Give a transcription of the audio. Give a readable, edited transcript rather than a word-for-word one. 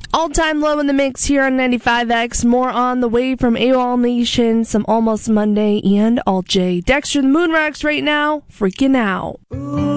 All-time low in the mix here on 95X. More on the way from AWOL Nation, some Almost Monday, and Alt J. Dexter the Moon Rocks right now, freaking out. Ooh.